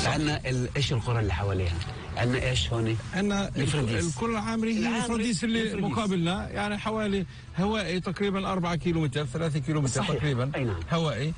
عندنا ايش القرى اللي حواليها؟ عندنا ايش هون؟ عندنا القرى العامري هي فراديس اللي مقابلنا، يعني حوالي هوائي تقريبا 4 كيلومتر 3 كيلومتر تقريبا. نعم. هوائي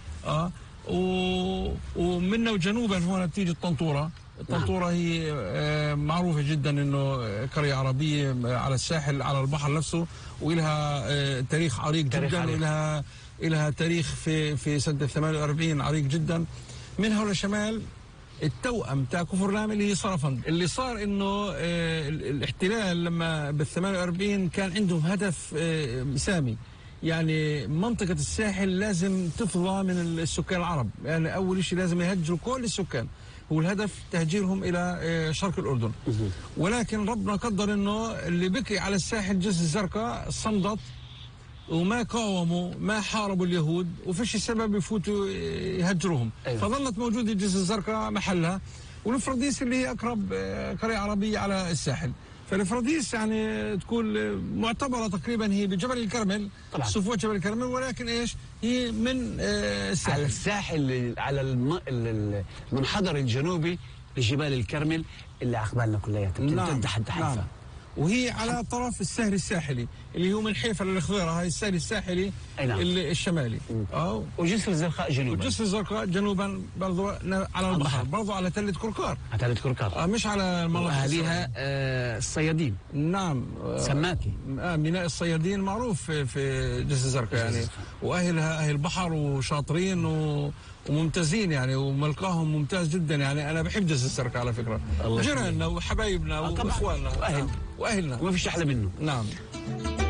ومنه وجنوبا هون بتيجي الطنطوره. الطنطوره هي معروفه جدا انه قريه عربيه على الساحل على البحر نفسه، ولها تاريخ عريق جدا، لها تاريخ في سنه 48 عريق جدا. من هون لشمال التوأم تاع كفر لام اللي هي صرفند. اللي صار انه الاحتلال لما بال 48 كان عندهم هدف سامي، يعني منطقة الساحل لازم تفضى من السكان العرب، يعني أول شيء لازم يهجروا كل السكان، هو الهدف تهجيرهم إلى شرق الأردن. ولكن ربنا قدر إنه اللي بقي على الساحل جزر الزرقاء صمدت وما قاوموا، ما حاربوا اليهود، وفيش سبب يفوتوا يهجروهم. أيوة. فظلت موجودة جزر الزرقاء محلها، والفراديس اللي هي أقرب قرية عربية على الساحل. فالفراديس يعني تكون معتبره تقريبا هي بجبل الكرمل، صفوة جبل الكرمل، ولكن ايش هي من الساحل، على الساحل، على المنحدر الجنوبي لجبال الكرمل اللي عقبالنا كلها تمتد حتى حيفا. نعم. وهي على طرف السهل الساحلي اللي هو من حيفا للخضيره، هاي السهل الساحلي. نعم. الشمالي. وجسر الزرقاء جنوبا. وجسر الزرقاء جنوبا برضو على البحر، برضو على تلة كركار. على تلة كركار. مش على المناطق. واهاليها الصيادين. نعم. سماكي. ميناء الصيادين معروف في جسر الزرقاء يعني، واهلها اهل بحر وشاطرين وممتازين يعني، وملقاهم ممتاز جدا يعني. انا بحب جسر الزرقاء على فكره، جيراننا وحبايبنا واخواننا واهلنا وما فيش احلى منه. نعم.